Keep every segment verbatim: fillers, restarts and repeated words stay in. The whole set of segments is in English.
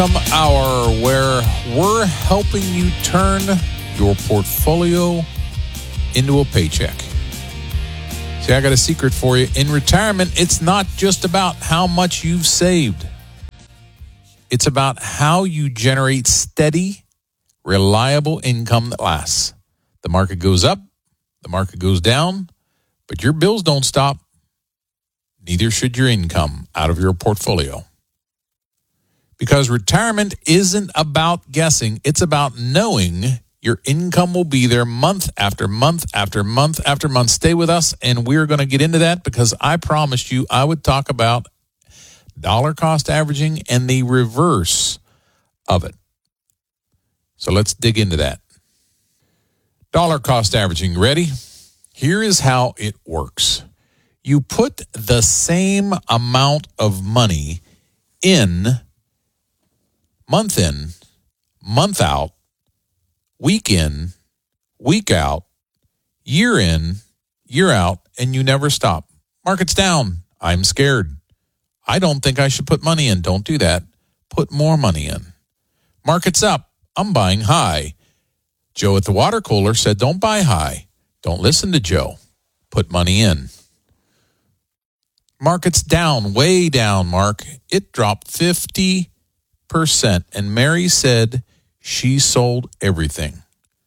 Hour where we're helping you turn your portfolio into a paycheck. See, I got a secret for you. In retirement, it's not just about how much you've saved. It's about how you generate steady, reliable income that lasts. The market goes up, the market goes down, but your bills don't stop. Neither should your income out of your portfolio. Because retirement isn't about guessing. It's about knowing your income will be there month after month after month after month. Stay with us, and we're going to get into that because I promised you I would talk about dollar cost averaging and the reverse of it. So let's dig into that. Dollar cost averaging. Ready? Here is how it works. You put the same amount of money in month in, month out, week in, week out, year in, year out, and you never stop. Market's down. I'm scared. I don't think I should put money in. Don't do that. Put more money in. Market's up. I'm buying high. Joe at the water cooler said, don't buy high. Don't listen to Joe. Put money in. Market's down, way down, Mark. It dropped fifty percent, and Mary said she sold everything.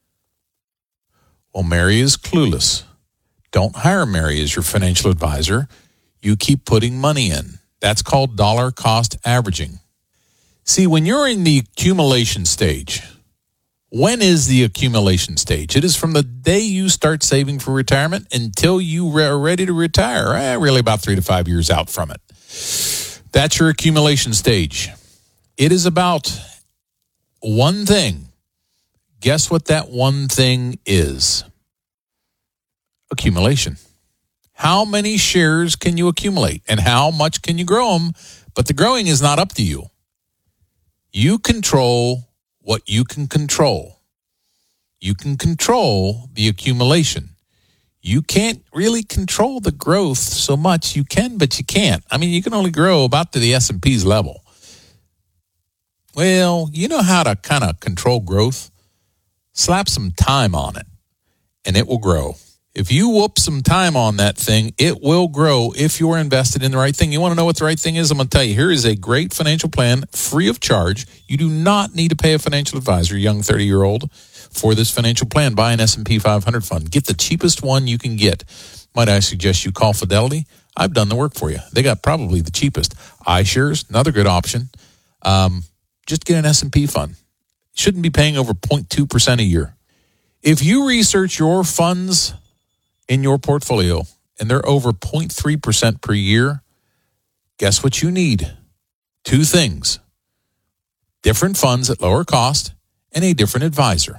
Well, Mary is clueless. Don't hire Mary as your financial advisor. You keep putting money in. That's called dollar cost averaging. See, when you're in the accumulation stage, when is the accumulation stage? It is from the day you start saving for retirement until you are ready to retire. Eh, really about three to five years out from it. That's your accumulation stage. It is about one thing. Guess what that one thing is? Accumulation. How many shares can you accumulate and how much can you grow them? But the growing is not up to you. You control what you can control. You can control the accumulation. You can't really control the growth so much. You can, but you can't. I mean, you can only grow about to the S and P's level. Well, you know how to kind of control growth? Slap some time on it, and it will grow. If you whoop some time on that thing, it will grow if you're invested in the right thing. You want to know what the right thing is? I'm going to tell you, here is a great financial plan, free of charge. You do not need to pay a financial advisor, young thirty-year-old, for this financial plan. Buy an S and P five hundred fund. Get the cheapest one you can get. Might I suggest you call Fidelity? I've done the work for you. They got probably the cheapest. iShares, another good option. Um... Just get an S and P fund. Shouldn't be paying over zero point two percent a year. If you research your funds in your portfolio and they're over zero point three percent per year, guess what you need? Two things. Different funds at lower cost and a different advisor.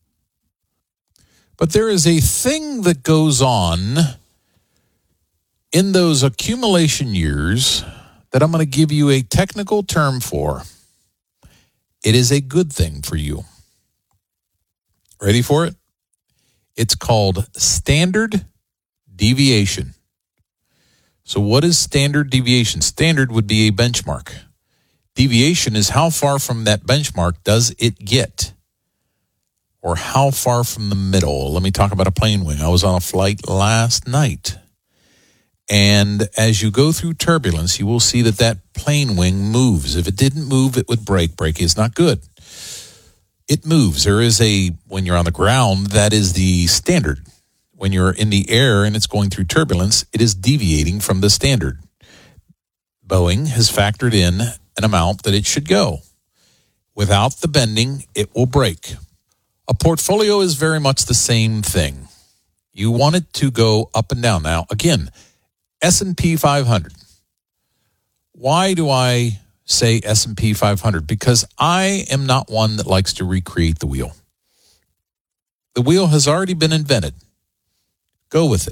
But there is a thing that goes on in those accumulation years that I'm going to give you a technical term for. It is a good thing for you. Ready for it? It's called standard deviation. So what is standard deviation? Standard would be a benchmark. Deviation is how far from that benchmark does it get? Or how far from the middle? Let me talk about a plane wing. I was on a flight last night. And as you go through turbulence, you will see that that plane wing moves. If it didn't move, it would break. Break is not good. It moves. There is a, when you're on the ground, that is the standard. When you're in the air and it's going through turbulence, it is deviating from the standard. Boeing has factored in an amount that it should go. Without the bending, it will break. A portfolio is very much the same thing. You want it to go up and down. Now, again, S and P five hundred. Why do I say S and P five hundred? Because I am not one that likes to recreate the wheel. The wheel has already been invented. Go with it.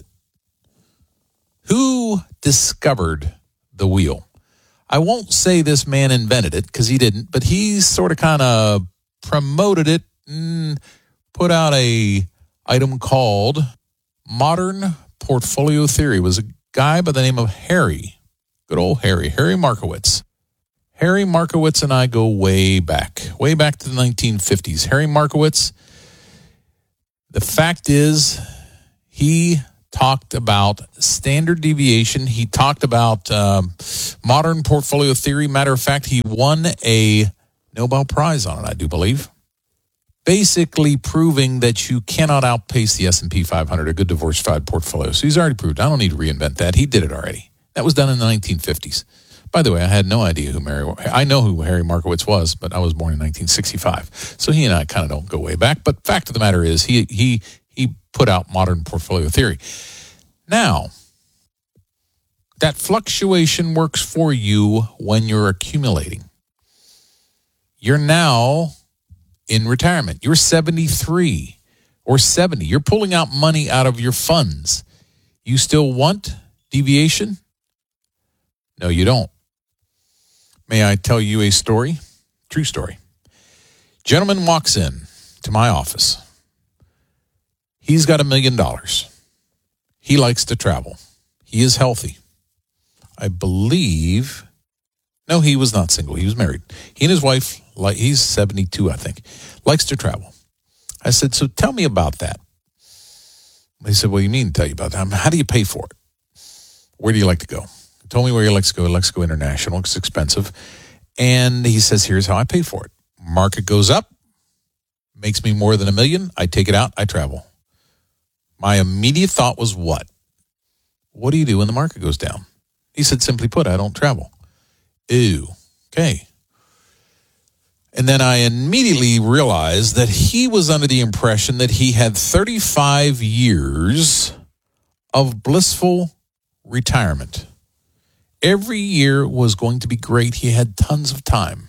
Who discovered the wheel? I won't say this man invented it because he didn't, but he sort of kind of promoted it and put out a item called Modern Portfolio Theory. It was a guy by the name of Harry, good old Harry, Harry Markowitz. Harry Markowitz and I go way back, way back to the nineteen fifties. Harry Markowitz, the fact is, he talked about standard deviation. He talked about um, modern portfolio theory. Matter of fact, he won a Nobel Prize on it, I do believe. Basically proving that you cannot outpace the S and P five hundred, a good diversified portfolio. So he's already proved. I don't need to reinvent that. He did it already. That was done in the nineteen fifties. By the way, I had no idea who Mary, I know who Harry Markowitz was, but I was born in nineteen sixty-five. So he and I kind of don't go way back. But fact of the matter is, he he he put out modern portfolio theory. Now, that fluctuation works for you when you're accumulating. You're now in retirement. You're seventy-three or seventy. You're pulling out money out of your funds. You still want deviation? No, you don't. May I tell you a story? True story. Gentleman walks in to my office. He's got a million dollars. He likes to travel. He is healthy. I believe... No, he was not single. He was married. He and his wife, like he's seventy-two, I think, likes to travel. I said, so tell me about that. He said, what do you mean tell you about that? How do you pay for it? Where do you like to go? He told me where he likes to go. He likes to go international. It's expensive. And he says, here's how I pay for it. Market goes up, makes me more than a million. I take it out. I travel. My immediate thought was what? What do you do when the market goes down? He said, simply put, I don't travel. Ew. Okay. And then I immediately realized that he was under the impression that he had thirty-five years of blissful retirement. Every year was going to be great. He had tons of time.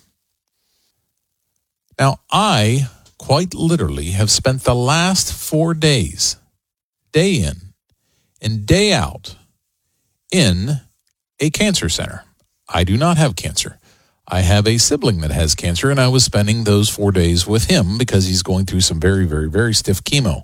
Now, I quite literally have spent the last four days, day in and day out, in a cancer center. I do not have cancer. I have a sibling that has cancer, and I was spending those four days with him because he's going through some very, very, very stiff chemo.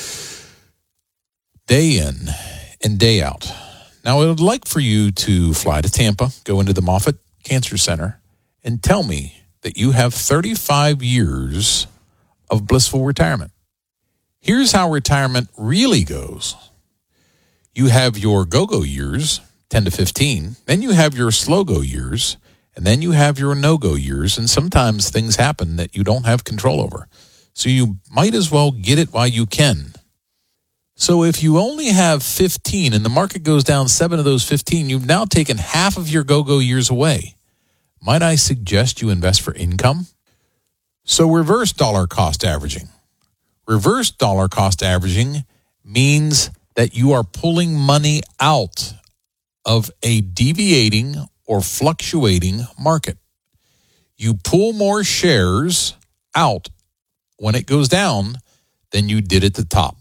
Day in and day out. Now, I would like for you to fly to Tampa, go into the Moffitt Cancer Center, and tell me that you have thirty-five years of blissful retirement. Here's how retirement really goes. You have your go-go years, ten to fifteen. Then you have your slow-go years, and then you have your no-go years, and sometimes things happen that you don't have control over. So you might as well get it while you can. So if you only have fifteen and the market goes down seven of those fifteen, you've now taken half of your go-go years away. Might I suggest you invest for income? So reverse dollar cost averaging. Reverse dollar cost averaging means that you are pulling money out of a deviating or fluctuating market. You pull more shares out when it goes down than you did at the top.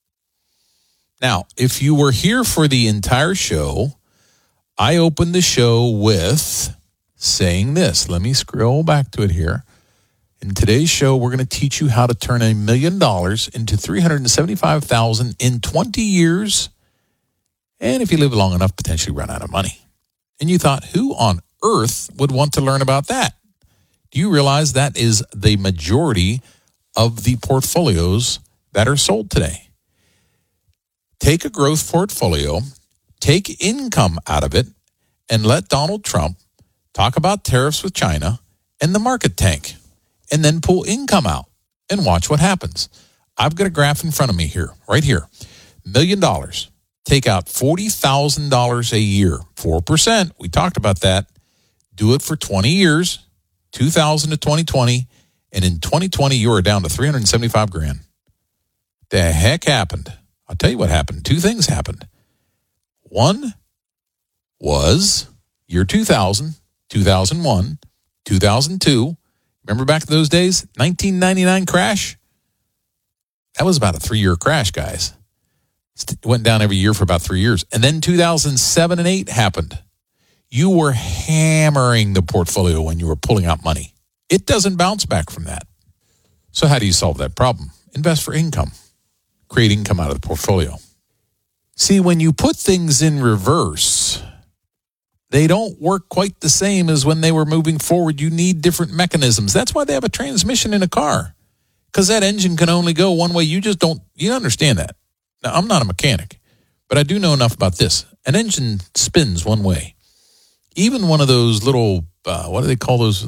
Now, if you were here for the entire show, I opened the show with saying this. Let me scroll back to it here. In today's show, we're going to teach you how to turn a million dollars into three hundred seventy-five thousand dollars in twenty years. And if you live long enough, potentially run out of money. And you thought, who on earth would want to learn about that? Do you realize that is the majority of the portfolios that are sold today? Take a growth portfolio, take income out of it, and let Donald Trump talk about tariffs with China and the market tank, and then pull income out and watch what happens. I've got a graph in front of me here, right here. Million dollars. Take out forty thousand dollars a year, four percent. We talked about that. Do it for twenty years, two thousand to twenty twenty, and in twenty twenty, you are down to three hundred seventy-five grand. The heck happened? I'll tell you what happened. Two things happened. One was year two thousand, two thousand one, two thousand two. Remember back in those days? nineteen ninety-nine crash? That was about a three-year crash, guys. It went down every year for about three years. And then two thousand seven and eight happened. You were hammering the portfolio when you were pulling out money. It doesn't bounce back from that. So how do you solve that problem? Invest for income. Create income out of the portfolio. See, when you put things in reverse, They don't work quite the same as when they were moving forward. You need different mechanisms. That's why they have a transmission in a car, because that engine can only go one way. You just don't, you understand that. Now, I'm not a mechanic, but I do know enough about this. An engine spins one way. Even one of those little, uh, what do they call those?